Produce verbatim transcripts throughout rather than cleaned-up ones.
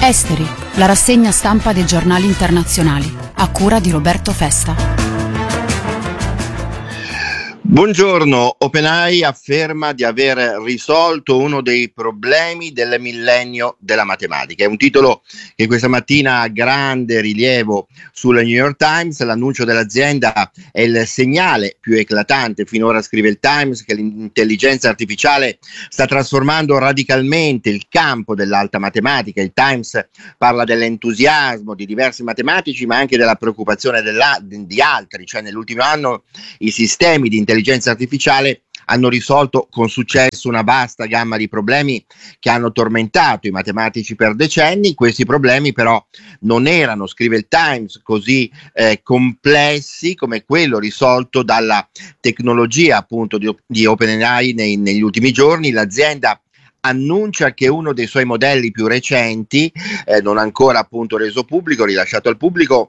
Esteri, la rassegna stampa dei giornali internazionali, a cura di Roberto Festa. Buongiorno. OpenAI afferma di aver risolto uno dei problemi del millennio della matematica. È un titolo che questa mattina ha grande rilievo sul New York Times. L'annuncio dell'azienda è il segnale più eclatante. Finora, scrive il Times, che l'intelligenza artificiale sta trasformando radicalmente il campo dell'alta matematica. Il Times parla dell'entusiasmo di diversi matematici, ma anche della preoccupazione della, di altri. Cioè, nell'ultimo anno i sistemi di intelligenza artificiale hanno risolto con successo una vasta gamma di problemi che hanno tormentato i matematici per decenni. Questi problemi però non erano, scrive il Times, così eh, complessi come quello risolto dalla tecnologia appunto di, di OpenAI nei, negli ultimi giorni. L'azienda annuncia che uno dei suoi modelli più recenti, eh, non ancora appunto reso pubblico, rilasciato al pubblico,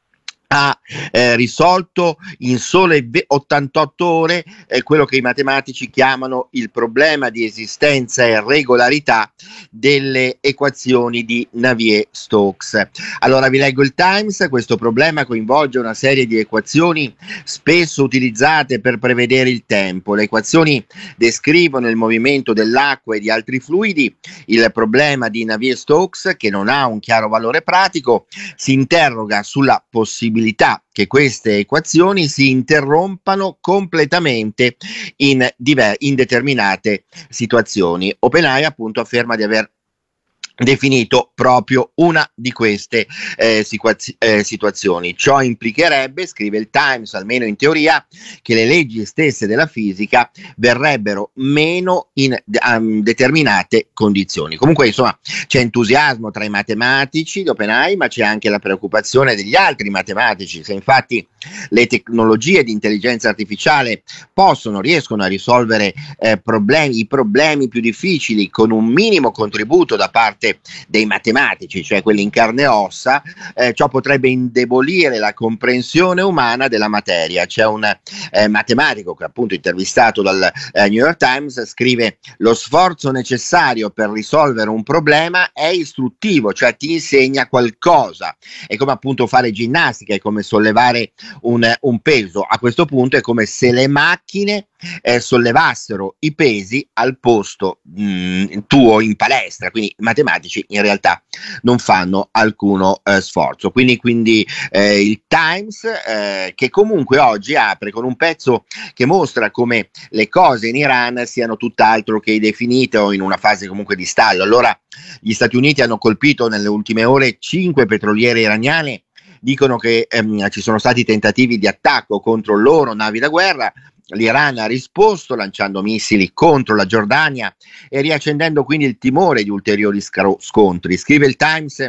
ha eh, risolto in sole ottantotto ore eh, quello che i matematici chiamano il problema di esistenza e regolarità delle equazioni di Navier-Stokes. Allora vi leggo il Times. Questo problema coinvolge una serie di equazioni spesso utilizzate per prevedere il tempo. Le equazioni descrivono il movimento dell'acqua e di altri fluidi. Il problema di Navier-Stokes, che non ha un chiaro valore pratico, si interroga sulla possibilità che queste equazioni si interrompano completamente in, diver- in determinate situazioni. OpenAI appunto afferma di aver definito proprio una di queste eh, situa- eh, situazioni. Ciò implicherebbe, scrive il Times, almeno in teoria, che le leggi stesse della fisica verrebbero meno in um, determinate condizioni. Comunque, insomma, c'è entusiasmo tra i matematici di OpenAI, ma c'è anche la preoccupazione degli altri matematici. Se infatti le tecnologie di intelligenza artificiale possono, riescono a risolvere eh, problemi, i problemi più difficili con un minimo contributo da parte dei matematici, cioè quelli in carne e ossa, eh, ciò potrebbe indebolire la comprensione umana della materia. C'è un eh, matematico che appunto intervistato dal eh, New York Times scrive: lo sforzo necessario per risolvere un problema è istruttivo, cioè ti insegna qualcosa. È come appunto fare ginnastica, è come sollevare un, un peso. A questo punto è come se le macchine eh, sollevassero i pesi al posto mh, tuo in palestra, quindi i matematici in realtà non fanno alcuno eh, sforzo. Quindi, quindi eh, il Times eh, che comunque oggi apre con un pezzo che mostra come le cose in Iran siano tutt'altro che definite o in una fase comunque di stallo. Allora, gli Stati Uniti hanno colpito nelle ultime ore cinque petroliere iraniane. Dicono che ehm, ci sono stati tentativi di attacco contro loro navi da guerra. L'Iran ha risposto lanciando missili contro la Giordania e riaccendendo quindi il timore di ulteriori scaro- scontri. Scrive il Times: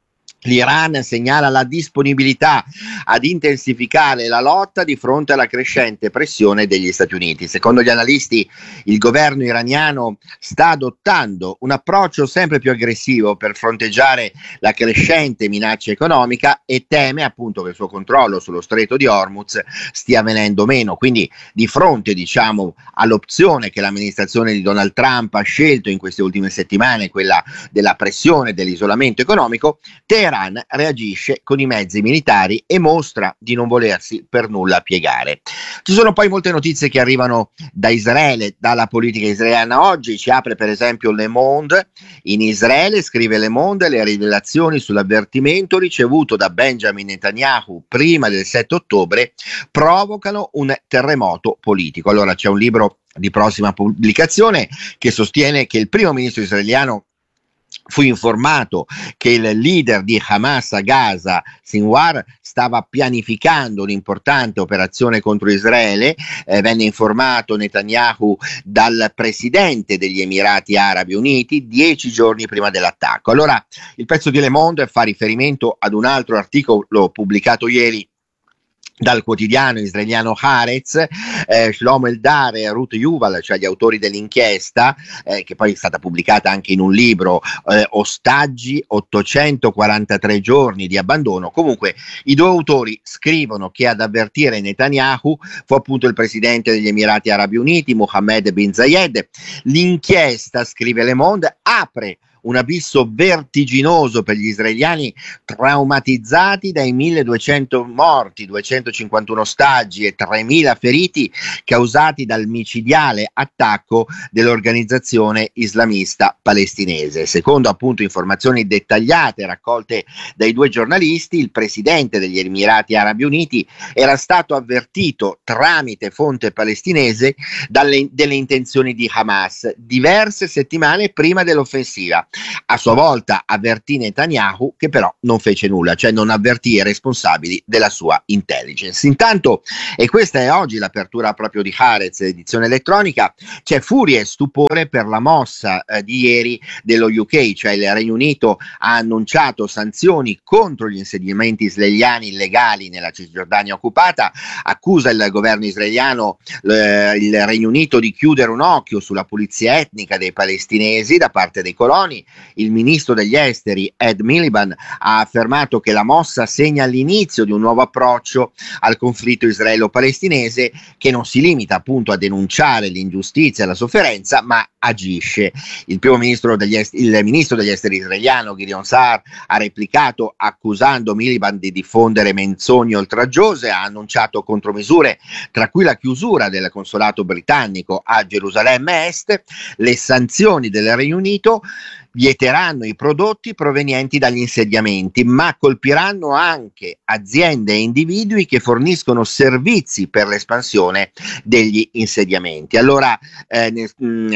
l'Iran segnala la disponibilità ad intensificare la lotta di fronte alla crescente pressione degli Stati Uniti. Secondo gli analisti, il governo iraniano sta adottando un approccio sempre più aggressivo per fronteggiare la crescente minaccia economica e teme appunto che il suo controllo sullo stretto di Hormuz stia venendo meno. Quindi, di fronte, diciamo, all'opzione che l'amministrazione di Donald Trump ha scelto in queste ultime settimane, quella della pressione, dell'isolamento economico, Teheran reagisce con i mezzi militari e mostra di non volersi per nulla piegare. Ci sono poi molte notizie che arrivano da Israele, dalla politica israeliana. Oggi ci apre per esempio Le Monde. In Israele, scrive Le Monde, le rivelazioni sull'avvertimento ricevuto da Benjamin Netanyahu prima del sette ottobre provocano un terremoto politico. Allora, c'è un libro di prossima pubblicazione che sostiene che il primo ministro israeliano fu informato che il leader di Hamas a Gaza, Sinwar, stava pianificando un'importante operazione contro Israele. Eh, venne informato Netanyahu dal presidente degli Emirati Arabi Uniti dieci giorni prima dell'attacco. Allora, il pezzo di Le Monde fa riferimento ad un altro articolo pubblicato ieri dal quotidiano israeliano Haaretz. eh, Shlomo Eldar e Ruth Yuval, cioè gli autori dell'inchiesta, eh, che poi è stata pubblicata anche in un libro, eh, Ostaggi, ottocentoquarantatré giorni di abbandono. Comunque, i due autori scrivono che ad avvertire Netanyahu fu appunto il presidente degli Emirati Arabi Uniti, Mohammed bin Zayed. L'inchiesta, scrive Le Monde, apre un abisso vertiginoso per gli israeliani traumatizzati dai milleduecento morti, duecentocinquantuno ostaggi e tremila feriti causati dal micidiale attacco dell'organizzazione islamista palestinese. Secondo appunto informazioni dettagliate raccolte dai due giornalisti, il presidente degli Emirati Arabi Uniti era stato avvertito tramite fonte palestinese dalle, delle intenzioni di Hamas diverse settimane prima dell'offensiva. A sua volta avvertì Netanyahu, che però non fece nulla, cioè non avvertì i responsabili della sua intelligence. Intanto, e questa è oggi l'apertura proprio di Haaretz, edizione elettronica, c'è furia e stupore per la mossa eh, di ieri dello U K, cioè il Regno Unito ha annunciato sanzioni contro gli insediamenti israeliani illegali nella Cisgiordania occupata, accusa il governo israeliano eh, il Regno Unito di chiudere un occhio sulla pulizia etnica dei palestinesi da parte dei coloni. Il ministro degli esteri Ed Miliband ha affermato che la mossa segna l'inizio di un nuovo approccio al conflitto israelo-palestinese, che non si limita appunto a denunciare l'ingiustizia e la sofferenza, ma agisce. Il primo ministro degli est- il ministro degli esteri israeliano Gideon Saar ha replicato accusando Miliband di diffondere menzogne oltraggiose, ha annunciato contromisure tra cui la chiusura del consolato britannico a Gerusalemme Est. Le sanzioni del Regno Unito vieteranno i prodotti provenienti dagli insediamenti, ma colpiranno anche aziende e individui che forniscono servizi per l'espansione degli insediamenti. Allora, eh, nel,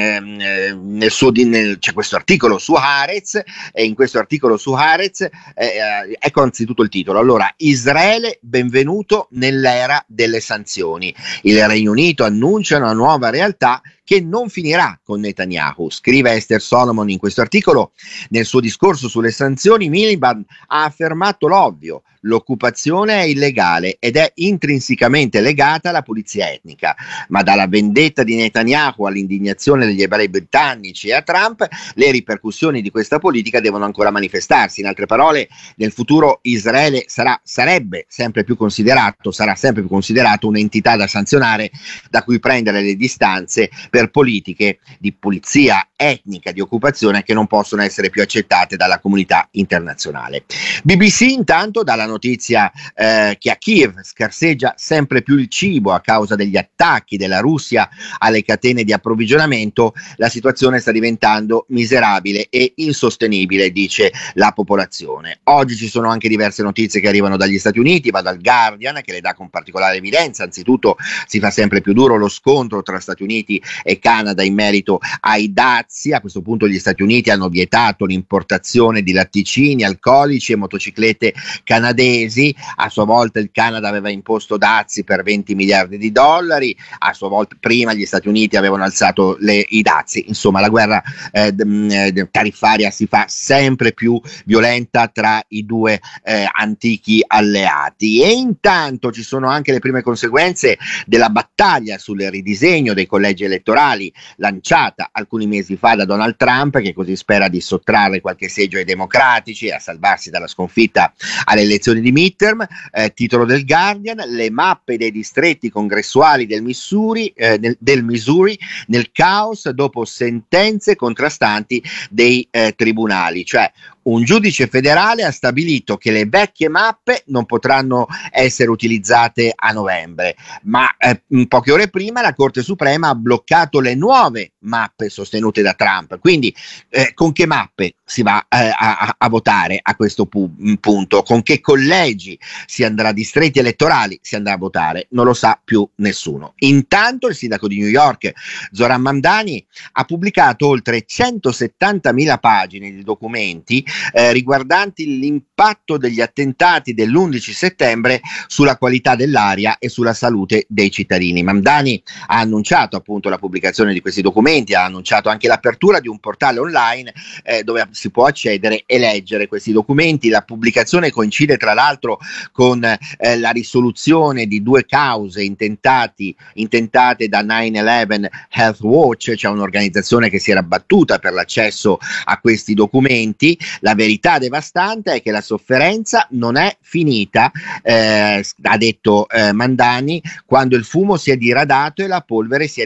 eh, nel suo, nel, c'è questo articolo su Haaretz, e in questo articolo su Haaretz, eh, ecco anzitutto il titolo. Allora, Israele benvenuto nell'era delle sanzioni. Il Regno Unito annuncia una nuova realtà che non finirà con Netanyahu. Scrive Esther Solomon in questo articolo. Nel suo discorso sulle sanzioni, Miliband ha affermato l'ovvio: l'occupazione è illegale ed è intrinsecamente legata alla pulizia etnica, ma dalla vendetta di Netanyahu all'indignazione degli ebrei britannici e a Trump, le ripercussioni di questa politica devono ancora manifestarsi. In altre parole, nel futuro Israele sarà, sarebbe sempre più considerato, sarà sempre più considerato un'entità da sanzionare, da cui prendere le distanze per politiche di pulizia etnica, di occupazione, che non possono essere più accettate dalla comunità internazionale. B B C intanto dà la notizia eh, che a Kiev scarseggia sempre più il cibo a causa degli attacchi della Russia alle catene di approvvigionamento. La situazione sta diventando miserabile e insostenibile, dice la popolazione. Oggi ci sono anche diverse notizie che arrivano dagli Stati Uniti, va dal Guardian che le dà con particolare evidenza. Anzitutto si fa sempre più duro lo scontro tra Stati Uniti e Canada in merito ai dazi. A questo punto gli Stati Uniti hanno vietato l'importazione di latticini, alcolici e motociclette canadesi. A sua volta il Canada aveva imposto dazi per venti miliardi di dollari, a sua volta prima gli Stati Uniti avevano alzato le, i dazi. Insomma, la guerra eh, d- tariffaria si fa sempre più violenta tra i due eh, antichi alleati, e intanto ci sono anche le prime conseguenze della battaglia sul ridisegno dei collegi elettorali lanciata alcuni mesi fa da Donald Trump, che così spera di sottrarre qualche seggio ai democratici e a salvarsi dalla sconfitta alle elezioni di midterm. Eh, titolo del Guardian: le mappe dei distretti congressuali del Missouri, eh, nel, del Missouri nel caos dopo sentenze contrastanti dei eh, tribunali. Cioè, un giudice federale ha stabilito che le vecchie mappe non potranno essere utilizzate a novembre, ma eh, poche ore prima la Corte Suprema ha bloccato le nuove mappe sostenute da Trump. Quindi eh, con che mappe si va eh, a, a votare a questo pu- punto? Con che collegi si andrà, distretti elettorali si andrà a votare? Non lo sa più nessuno. Intanto il sindaco di New York, Zohran Mamdani, ha pubblicato oltre centosettantamila pagine di documenti Eh, riguardanti l'impatto degli attentati dell'undici settembre sulla qualità dell'aria e sulla salute dei cittadini. Mamdani ha annunciato appunto la pubblicazione di questi documenti, ha annunciato anche l'apertura di un portale online eh, dove si può accedere e leggere questi documenti. La pubblicazione coincide tra l'altro con eh, la risoluzione di due cause intentati, intentate da nine eleven Health Watch, cioè un'organizzazione che si era battuta per l'accesso a questi documenti. La verità devastante è che la sofferenza non è finita, eh, ha detto eh, Mamdani, quando il fumo si è diradato e la polvere si è depositata.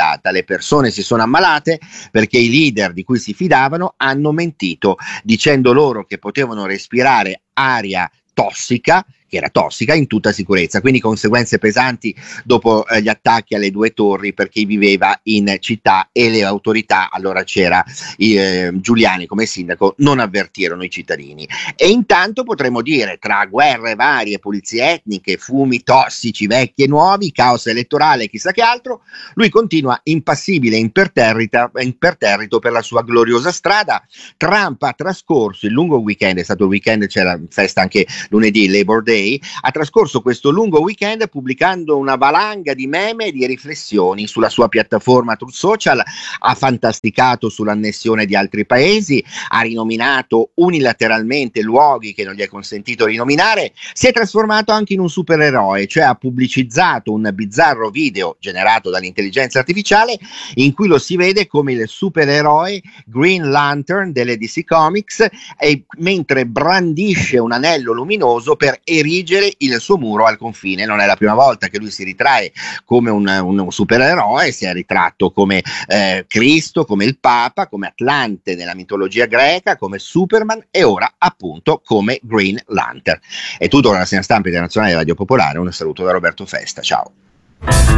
sbagliata. Le persone si sono ammalate perché i leader di cui si fidavano hanno mentito, dicendo loro che potevano respirare aria tossica, che era tossica, in tutta sicurezza, quindi conseguenze pesanti dopo eh, gli attacchi alle due torri per chi viveva in città, e le autorità, allora c'era eh, Giuliani come sindaco, non avvertirono i cittadini. E intanto potremmo dire, tra guerre varie, pulizie etniche, fumi tossici vecchi e nuovi, caos elettorale e chissà che altro, lui continua impassibile, imperterrita, imperterrito per la sua gloriosa strada. Trump ha trascorso il lungo weekend, è stato il weekend, c'era festa anche lunedì, Labor Day, ha trascorso questo lungo weekend pubblicando una valanga di meme e di riflessioni sulla sua piattaforma Truth Social, ha fantasticato sull'annessione di altri paesi, ha rinominato unilateralmente luoghi che non gli è consentito rinominare, si è trasformato anche in un supereroe, cioè ha pubblicizzato un bizzarro video generato dall'intelligenza artificiale in cui lo si vede come il supereroe Green Lantern delle D C Comics, e mentre brandisce un anello luminoso per erigere il suo muro al confine. Non è la prima volta che lui si ritrae come un, un supereroe, si è ritratto come eh, Cristo, come il Papa, come Atlante nella mitologia greca, come Superman e ora appunto come Green Lantern. È tutto con la rassegna stampa internazionale di Radio Popolare, un saluto da Roberto Festa, ciao.